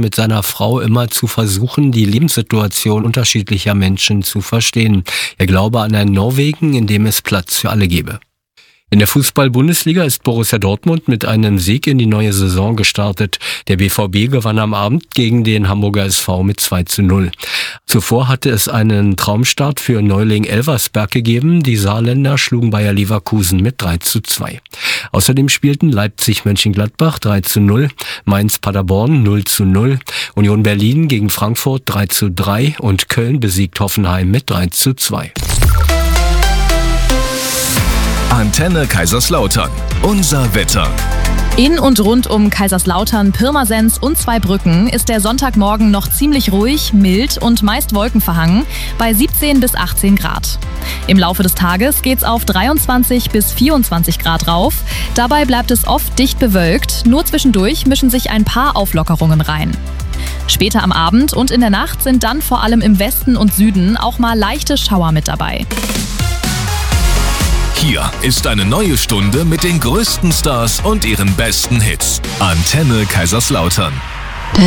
mit seiner Frau immer zu versuchen, die Lebenssituation unterschiedlicher Menschen zu verstehen. Er glaube an ein Norwegen, in dem es Platz für alle gebe. In der Fußball-Bundesliga ist Borussia Dortmund mit einem Sieg in die neue Saison gestartet. Der BVB gewann am Abend gegen den Hamburger SV mit 2:0. Zuvor hatte es einen Traumstart für Neuling Elversberg gegeben. Die Saarländer schlugen Bayer Leverkusen mit 3:2. Außerdem spielten Leipzig-Mönchengladbach 3:0, Mainz-Paderborn 0:0, Union Berlin gegen Frankfurt 3:3 und Köln besiegt Hoffenheim mit 3:2. Antenne Kaiserslautern. Unser Wetter. In und rund um Kaiserslautern, Pirmasens und Zweibrücken ist der Sonntagmorgen noch ziemlich ruhig, mild und meist wolkenverhangen bei 17 bis 18 Grad. Im Laufe des Tages geht's auf 23 bis 24 Grad rauf. Dabei bleibt es oft dicht bewölkt, nur zwischendurch mischen sich ein paar Auflockerungen rein. Später am Abend und in der Nacht sind dann vor allem im Westen und Süden auch mal leichte Schauer mit dabei. Hier ist eine neue Stunde mit den größten Stars und ihren besten Hits. Antenne Kaiserslautern.